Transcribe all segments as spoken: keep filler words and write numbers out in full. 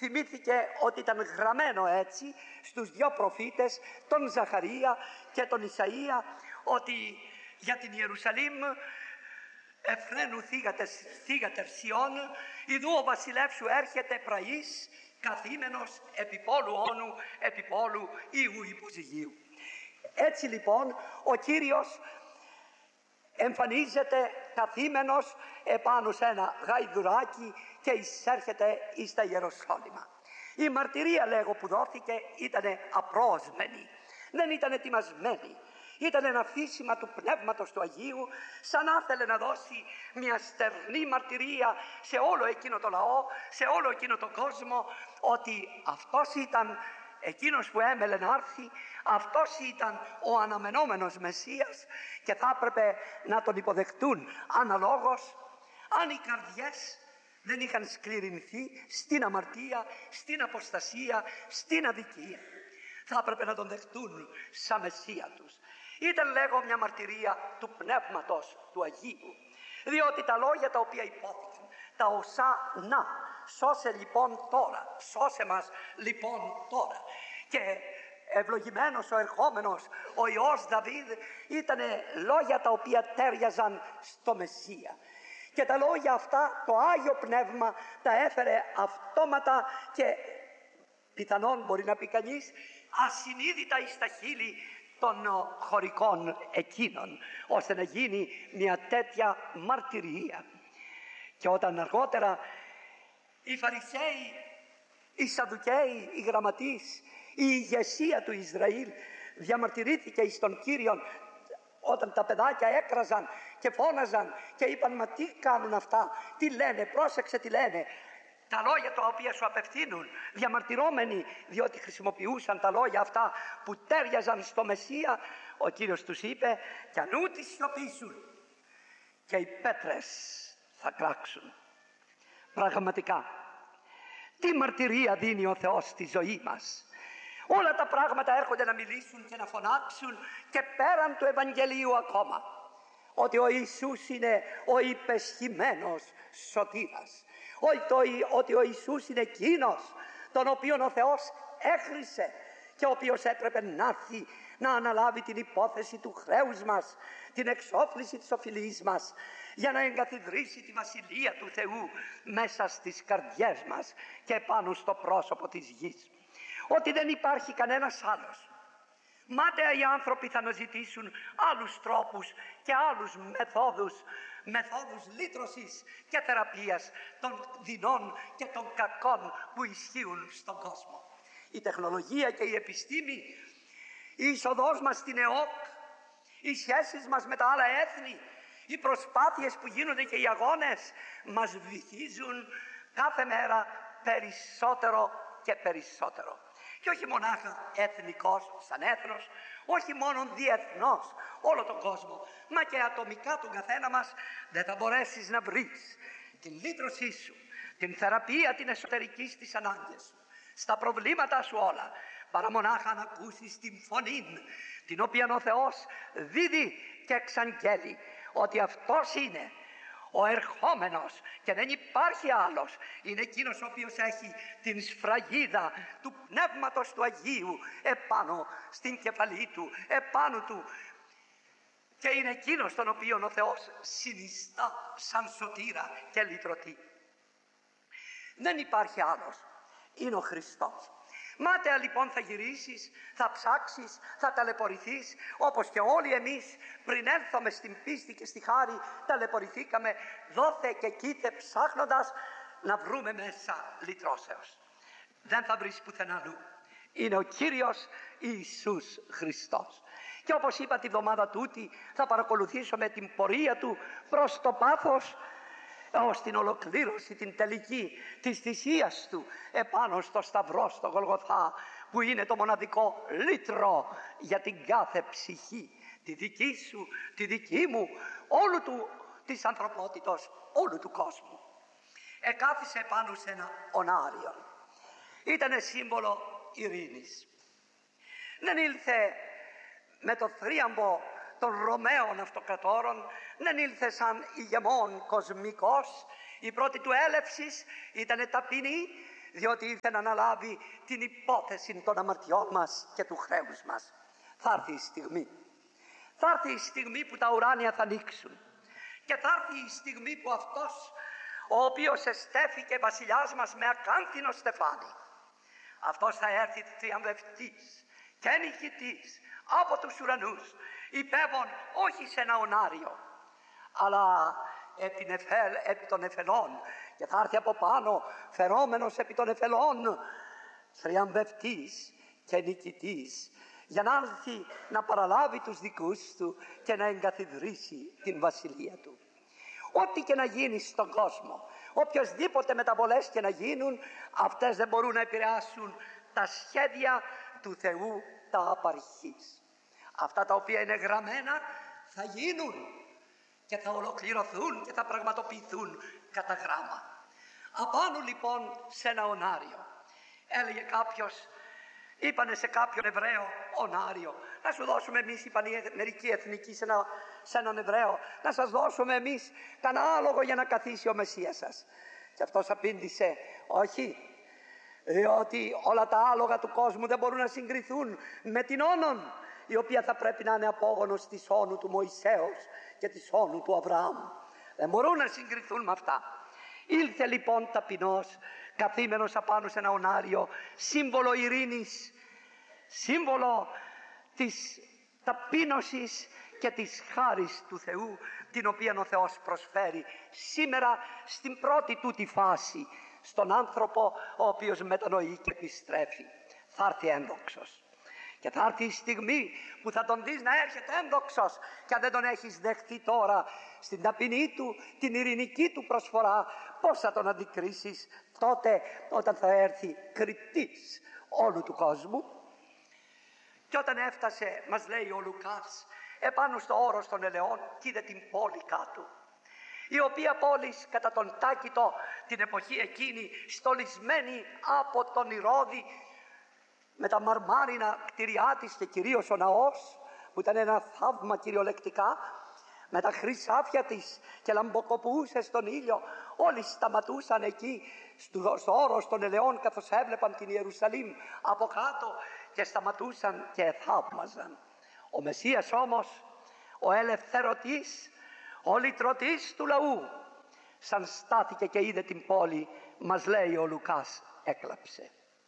θυμήθηκε ότι ήταν γραμμένο έτσι στους δυο προφήτες, τον Ζαχαρία και τον Ισαΐα, ότι για την Ιερουσαλήμ «Εφραίνου θύγατερ Σιών, ιδού ο βασιλεύς σου έρχεται πραής, καθήμενος επιπόλου όνου, επιπόλου Ιού υποζυγίου». Έτσι λοιπόν ο Κύριος εμφανίζεται καθήμενος επάνω σε ένα γαϊδουράκι και εισέρχεται εις τα Ιεροσόλυμα. Η μαρτυρία, λέγω, που δόθηκε ήταν απρόσμενη, δεν ήταν ετοιμασμένη. Ήταν ένα φύσιμα του Πνεύματος του Αγίου, σαν να ήθελε να δώσει μια στερνή μαρτυρία σε όλο εκείνο το λαό, σε όλο εκείνο τον κόσμο, ότι αυτός ήταν εκείνος που έμελε να έρθει, αυτός ήταν ο αναμενόμενος Μεσσίας και θα έπρεπε να τον υποδεχτούν αναλόγως, αν οι καρδιές δεν είχαν σκληρινθεί στην αμαρτία, στην αποστασία, στην αδικία. Θα έπρεπε να τον δεχτούν σαν Μεσσία τους. Ήταν, λέγω, μια μαρτυρία του Πνεύματος του Αγίου, διότι τα λόγια τα οποία υπόθηκαν, τα οσά να, σώσε λοιπόν τώρα, σώσε μας λοιπόν τώρα. Και ευλογημένος ο ερχόμενος, ο Υιός Δαβίδ, ήταν λόγια τα οποία τέριαζαν στο Μεσσία. Και τα λόγια αυτά το Άγιο Πνεύμα τα έφερε αυτόματα και πιθανόν μπορεί να πει κανείς ασυνείδητα εις τα χείλη των χωρικών εκείνων, ώστε να γίνει μια τέτοια μαρτυρία. Και όταν αργότερα οι Φαρισαίοι, οι Σαδουκαίοι, οι γραμματείς, η ηγεσία του Ισραήλ διαμαρτυρήθηκε εις τον Κύριον, όταν τα παιδάκια έκραζαν και φώναζαν και είπαν, μα τι κάνουν αυτά, τι λένε, πρόσεξε τι λένε. Τα λόγια τα οποία σου απευθύνουν, διαμαρτυρώμενοι, διότι χρησιμοποιούσαν τα λόγια αυτά που τέριαζαν στο Μεσσία, ο Κύριος τους είπε, κι αν ούτε σιωπήσουν και οι πέτρες θα κράξουν. Πραγματικά, τι μαρτυρία δίνει ο Θεός στη ζωή μας. Όλα τα πράγματα έρχονται να μιλήσουν και να φωνάξουν και πέραν του Ευαγγελίου ακόμα, ότι ο Ιησούς είναι ο υπεσχημένος σωτήρας, ότι ο Ιησούς είναι εκείνος τον οποίον ο Θεός έχρισε και ο οποίος έπρεπε να έρθει να αναλάβει την υπόθεση του χρέους μας, την εξόφληση της οφειλής μας, για να εγκαθιδρύσει τη Βασιλεία του Θεού μέσα στις καρδιές μας και πάνω στο πρόσωπο της γης. Ότι δεν υπάρχει κανένας άλλος. Μάταια οι άνθρωποι θα αναζητήσουν άλλους τρόπους και άλλους μεθόδους, μεθόδους λύτρωσης και θεραπείας των δεινών και των κακών που ισχύουν στον κόσμο. Η τεχνολογία και η επιστήμη, η είσοδός μας στην ΕΟΚ, οι σχέσεις μας με τα άλλα έθνη, οι προσπάθειες που γίνονται και οι αγώνες μας βυθίζουν κάθε μέρα περισσότερο και περισσότερο. Και όχι μονάχα εθνικός, σαν έθνος, όχι μόνο διεθνώς, όλο τον κόσμο, μα και ατομικά τον καθένα μας, δεν θα μπορέσεις να βρεις την λύτρωσή σου, την θεραπεία την εσωτερική στις ανάγκες σου, στα προβλήματά σου όλα, παρά μονάχα να ακούσεις την φωνή, την οποία ο Θεός δίδει και εξαγγέλει ότι αυτός είναι ο ερχόμενος και δεν υπάρχει άλλος. Είναι εκείνος ο οποίος έχει την σφραγίδα του Πνεύματος του Αγίου επάνω στην κεφαλή του, επάνω του, και είναι εκείνος τον οποίο ο Θεός συνιστά σαν σωτήρα και λυτρωτή. Δεν υπάρχει άλλος. Είναι ο Χριστός. Μάταια λοιπόν θα γυρίσεις, θα ψάξεις, θα ταλαιπωρηθείς, όπως και όλοι εμείς πριν έρθουμε στην πίστη και στη χάρη ταλαιπωρηθήκαμε δόθε και κοίθε ψάχνοντας να βρούμε μέσα λυτρώσεως. Δεν θα βρεις πουθενά αλλού. Είναι ο Κύριος Ιησούς Χριστός. Και όπως είπα τη βδομάδα τούτη, θα παρακολουθήσουμε την πορεία του προς το πάθος, ως την ολοκλήρωση, την τελική της θυσίας του επάνω στο σταυρό, στο Γολγοθά, που είναι το μοναδικό λύτρο για την κάθε ψυχή, τη δική σου, τη δική μου, όλου του της ανθρωπότητος, όλου του κόσμου. Εκάθισε επάνω σε ένα ονάριο. Ήτανε σύμβολο ειρήνης. Δεν ήλθε με το θρίαμβο των Ρωμαίων αυτοκρατόρων, δεν ήλθε σαν ηγεμόν κοσμικός. Η πρώτη του έλευσης ήταν ταπεινή, διότι ήρθε να αναλάβει την υπόθεση των αμαρτιών μας και του χρέους μας. Θα έρθει η στιγμή. Θα έρθει η στιγμή που τα ουράνια θα ανοίξουν και θα έρθει η στιγμή που αυτός ο οποίος εστέφηκε βασιλιάς μας με ακάνθινο στεφάνι, αυτός θα έρθει τριαμβευτής και νικητής από τους ουρανούς, υπέβων όχι σε ένα ονάριο, αλλά επί, νεφέλ, επί των νεφελών, και θα έρθει από πάνω φερόμενος επί των νεφελών, τριαμβευτής και νικητής, για να έρθει να παραλάβει τους δικούς του και να εγκαθιδρύσει την βασιλεία του. Ό,τι και να γίνει στον κόσμο, οποιοσδήποτε μεταβολές και να γίνουν, αυτές δεν μπορούν να επηρεάσουν τα σχέδια του Θεού τα απαρχής. Αυτά τα οποία είναι γραμμένα θα γίνουν και θα ολοκληρωθούν και θα πραγματοποιηθούν κατά γράμμα. Απάνω λοιπόν σε ένα ονάριο, έλεγε κάποιος, είπανε σε κάποιον Εβραίο, ονάριο, να σου δώσουμε εμείς, είπαν οι μερικοί εθνικοί σε, ένα, σε έναν Εβραίο, να σας δώσουμε εμείς κανένα άλογο για να καθίσει ο Μεσσίας σας. Και αυτός απήντησε, όχι, διότι όλα τα άλογα του κόσμου δεν μπορούν να συγκριθούν με την όνον, η οποία θα πρέπει να είναι απόγονος της όνου του Μωυσέως και της όνου του Αβραάμ. Δεν μπορούν να συγκριθούν με αυτά. Ήλθε λοιπόν ταπεινός, καθήμενος απάνω σε ένα ονάριο, σύμβολο ειρήνης, σύμβολο της ταπείνωσης και της χάρης του Θεού, την οποία ο Θεός προσφέρει σήμερα στην πρώτη τούτη φάση στον άνθρωπο ο οποίος μετανοεί και επιστρέφει. Θα έρθει ένδοξος. Και θα έρθει η στιγμή που θα τον δεις να έρχεται ένδοξος, και αν δεν τον έχεις δεχθεί τώρα στην ταπεινή του, την ειρηνική του προσφορά, πώς θα τον αντικρίσεις τότε όταν θα έρθει κριτής όλου του κόσμου? Και όταν έφτασε, μας λέει ο Λουκάς, επάνω στο όρος των ελαιών, και είδε την πόλη κάτω, η οποία πόλη κατά τον Τάκητο την εποχή εκείνη, στολισμένη από τον Ηρώδη, με τα μαρμάρινα κτηριά της και κυρίως ο ναός που ήταν ένα θαύμα κυριολεκτικά, με τα χρυσάφια της και λαμποκοπούσε στον ήλιο, όλοι σταματούσαν εκεί στο, στο όρος των ελαιών καθώς έβλεπαν την Ιερουσαλήμ από κάτω και σταματούσαν και θαύμαζαν. Ο Μεσσίας όμως, ο ελευθερωτής, ο λυτρωτής του λαού, σαν στάθηκε και είδε την πόλη, μας λέει ο Λουκάς, έκλαψε.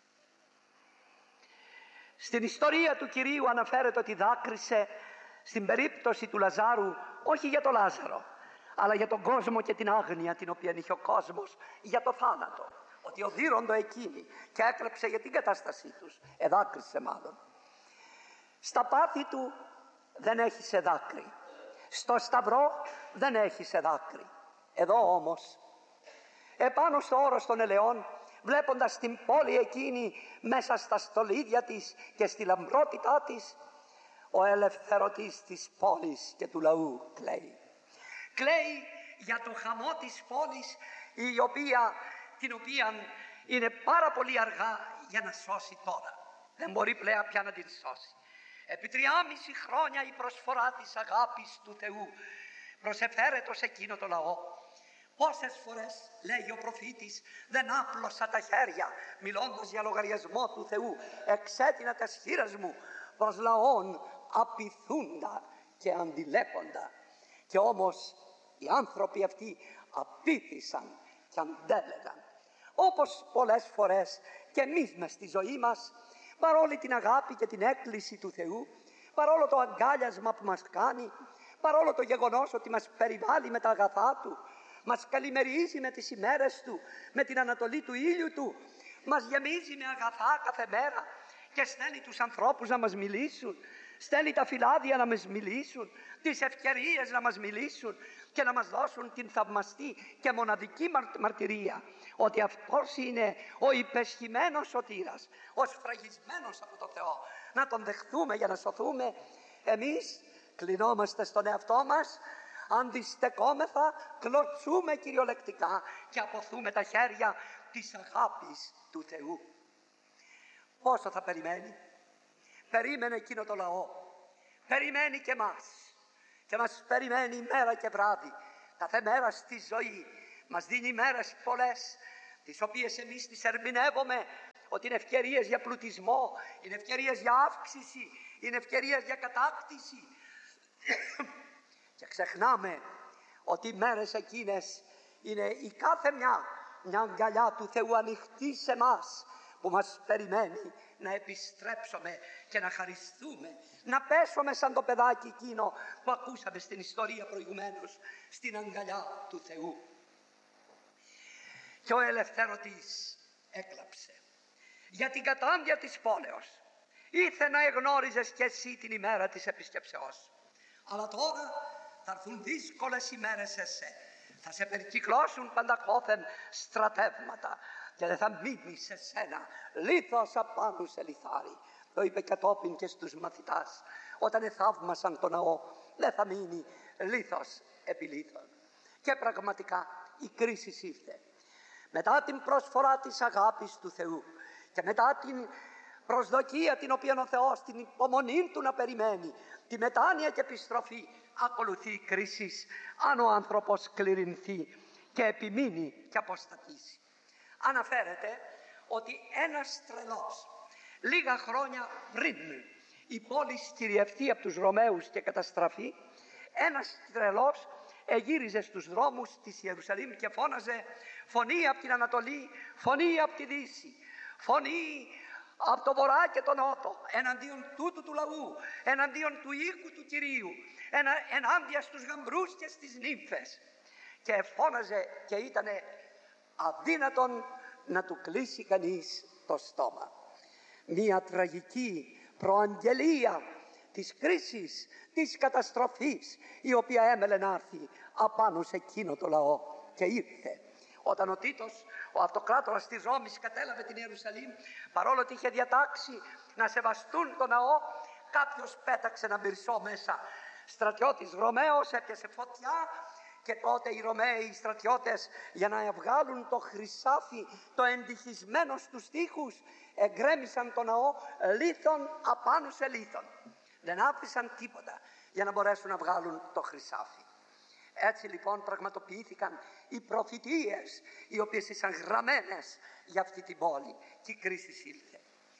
Στην ιστορία του Κυρίου αναφέρεται ότι δάκρυσε στην περίπτωση του Λαζάρου, όχι για τον Λάζαρο, αλλά για τον κόσμο και την άγνοια την οποία είχε ο κόσμος για το θάνατο. Ότι οδύροντο εκείνοι, και έκλαψε για την κατάστασή τους. Εδάκρυσε μάλλον. Στα πάθη του δεν έχισε δάκρυ. Στο σταυρό δεν έχισε δάκρυ. Εδώ όμως, επάνω στο όρος των ελαιών, βλέποντας την πόλη εκείνη μέσα στα στολίδια της και στη λαμπρότητά της, ο ελευθερωτής της πόλης και του λαού κλαίει. Κλαίει για το χαμό της πόλης, η οποία, την οποία είναι πάρα πολύ αργά για να σώσει τώρα. Δεν μπορεί πλέον πια να την σώσει. Επί τριάμιση χρόνια η προσφορά της αγάπης του Θεού προσεφέρετο σε εκείνο το λαό. Πόσες φορές, λέει ο προφήτης, δεν άπλωσα τα χέρια, μιλώντας για λογαριασμό του Θεού, εξέτεινα τα χείρας μου προς λαών απειθούντα και αντιλέποντα. Και όμως οι άνθρωποι αυτοί απήθησαν και αντέλεγαν. Όπως πολλές φορές και εμείς μες στη ζωή μας, παρόλη την αγάπη και την έκκληση του Θεού, παρόλο το αγκάλιασμα που μας κάνει, παρόλο το γεγονός ότι μας περιβάλλει με τα αγαθά Του, μας καλημερίζει με τις ημέρες Του, με την ανατολή του ήλιου Του, μας γεμίζει με αγαθά κάθε μέρα και στέλνει τους ανθρώπους να μας μιλήσουν, στέλνει τα φυλάδια να μας μιλήσουν, τις ευκαιρίες να μας μιλήσουν και να μας δώσουν την θαυμαστή και μοναδική μαρτυρία ότι αυτός είναι ο υπεσχημένος σωτήρας, ο σφραγισμένος από το Θεό. Να τον δεχθούμε για να σωθούμε. Εμείς κλεινόμαστε στον εαυτό μας, αντιστεκόμεθα, κλωτσούμε κυριολεκτικά και αποθούμε τα χέρια της αγάπης του Θεού. Πόσο θα περιμένει? Περίμενε εκείνο το λαό, περιμένει και μας και μας περιμένει μέρα και βράδυ. Κάθε μέρα στη ζωή μας δίνει μέρες πολλές, τις οποίες εμείς τις ερμηνεύουμε ότι είναι ευκαιρίες για πλουτισμό, είναι ευκαιρίες για αύξηση, είναι ευκαιρίες για κατάκτηση. Και ξεχνάμε ότι οι μέρες εκείνες είναι η κάθε μια μια αγκαλιά του Θεού ανοιχτή σε μας, που μας περιμένει να επιστρέψουμε και να χαριστούμε, να πέσουμε σαν το παιδάκι εκείνο που ακούσαμε στην ιστορία προηγουμένως, στην αγκαλιά του Θεού. Και ο ελευθέρωτης έκλαψε για την κατάντια της πόλεως. Ήθε να εγνώριζες κι εσύ την ημέρα της επισκεψεώς. Αλλά τώρα θα έρθουν δύσκολες ημέρες σε εσέ. Θα σε περικυκλώσουν πανταχώθεν στρατεύματα και δεν θα μείνει σε σένα λίθος απάνω σε λιθάρι. Το είπε κατόπιν και στους μαθητάς όταν εθαύμασαν το ναό. Δεν θα μείνει λίθος επί λίθων. Και πραγματικά η κρίση ήρθε. Μετά την προσφορά της αγάπης του Θεού και μετά την προσδοκία την οποία ο Θεός, την υπομονή του να περιμένει, τη μετάνοια και επιστροφή, ακολουθεί η κρίση αν ο άνθρωπος κληρυνθεί και επιμείνει και αποστατήσει. Αναφέρεται ότι ένας τρελός λίγα χρόνια πριν η πόλη κυριευθεί από τους Ρωμαίους και καταστραφεί, ένας τρελός εγύριζε στους δρόμους της Ιερουσαλήμ και φώναζε φωνή από την Ανατολή, φωνή από τη Δύση, φωνή από το βορρά και τον νότο, εναντίον τούτου του λαού, εναντίον του οίκου του Κυρίου, ενα, ενάντια στους γαμπρούς και στις νύμφες. Και φώναζε και ήταν αδύνατον να του κλείσει κανείς το στόμα. Μια τραγική προαγγελία της κρίσης, της καταστροφής, η οποία έμελε να έρθει απάνω σε εκείνο το λαό, και ήρθε. Όταν ο Τίτος, ο αυτοκράτορας της Ρώμης, κατέλαβε την Ιερουσαλήμ, παρόλο ότι είχε διατάξει να σεβαστούν το ναό, κάποιος πέταξε ένα μυρσό μέσα. Στρατιώτης Ρωμαίος έπιασε φωτιά και τότε οι Ρωμαίοι οι στρατιώτες, για να βγάλουν το χρυσάφι το εντυχισμένο στους τοίχους, εγκρέμισαν το ναό λίθον απάνω σε λίθον. Δεν άφησαν τίποτα για να μπορέσουν να βγάλουν το χρυσάφι. Έτσι λοιπόν πραγματοποιήθηκαν οι προφητείες οι οποίες ήσαν γραμμένες για αυτή την πόλη, και η κρίση ήλθε.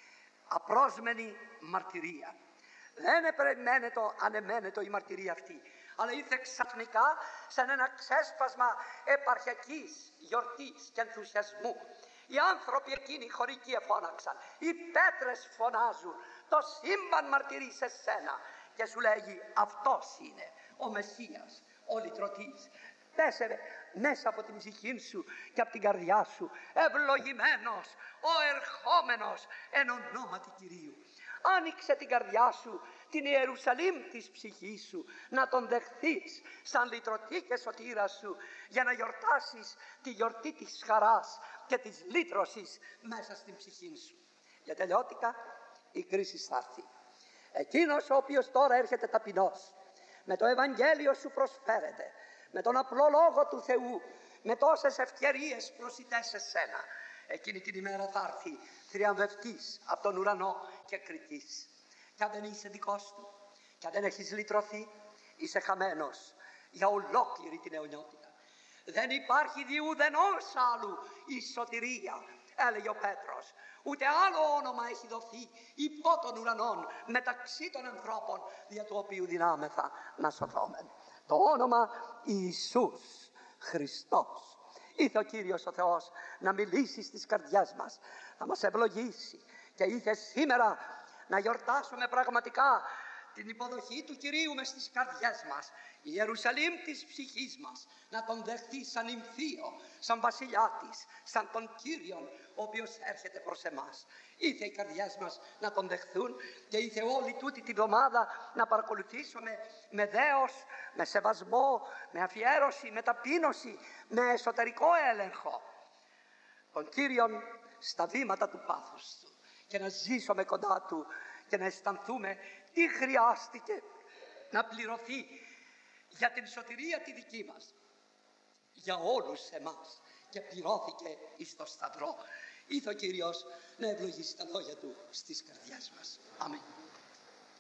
Απρόσμενη μαρτυρία. Δεν επεμένετο, ανεμένετο η μαρτυρία αυτή, αλλά ήρθε ξαφνικά σαν ένα ξέσπασμα επαρχιακής γιορτής και ενθουσιασμού. Οι άνθρωποι εκείνοι οι χωρικοί εφώναξαν, οι πέτρες φωνάζουν, το σύμπαν μαρτυρεί σε σένα και σου λέγει αυτός είναι ο Μεσσίας, ο Λυτρωτής. Πέσε μέσα από την ψυχή σου και από την καρδιά σου, ευλογημένος ο ερχόμενος εν ονόματι Κυρίου. Άνοιξε την καρδιά σου, την Ιερουσαλήμ της ψυχής σου, να τον δεχθείς σαν λυτρωτή και σωτήρα σου, για να γιορτάσεις τη γιορτή της χαράς και της λύτρωσης μέσα στην ψυχή σου. Για τελειώτικα η κρίση θα έρθει. Εκείνος ο οποίος τώρα έρχεται ταπεινός, με το Ευαγγέλιο σου προσφέρεται, με τον απλό λόγο του Θεού, με τόσες ευκαιρίες προσιτές σε σένα, εκείνη την ημέρα θα έρθει θριαμβευτής από τον ουρανό και κριτής. Και αν δεν είσαι δικός του, και αν δεν έχεις λυτρωθεί, είσαι χαμένος για ολόκληρη την αιωνιότητα. Δεν υπάρχει διουδενός άλλου η σωτηρία, έλεγε ο Πέτρος. Ούτε άλλο όνομα έχει δοθεί υπό των ουρανών μεταξύ των ανθρώπων, δια του οποίου δυνάμεθα να σωθόμεν. Το όνομα Ιησούς Χριστός. Ήθε ο Κύριος ο Θεός να μιλήσει στις καρδιές μας, να μας ευλογήσει, και ήθε σήμερα να γιορτάσουμε πραγματικά την υποδοχή του Κυρίου μες στις καρδιές μας, η Ιερουσαλήμ της ψυχής μας, να τον δεχθεί σαν νυμφίο, σαν βασιλιά της, σαν τον Κύριον ο οποίος έρχεται προς εμάς. Ήθε οι καρδιές μας να τον δεχθούν, και ήθε όλη τούτη τη βδομάδα να παρακολουθήσουμε με δέος, με σεβασμό, με αφιέρωση, με ταπείνωση, με εσωτερικό έλεγχο τον Κύριον στα βήματα του πάθους του, και να ζήσουμε κοντά του και να αισθανθούμε τι χρειάστηκε να πληρωθεί για την σωτηρία τη δική μας, για όλους εμάς, και πληρώθηκε εις το σταυρό. Ήθε ο Κύριος να ευλογήσει τα λόγια του στις καρδιές μας. Αμήν.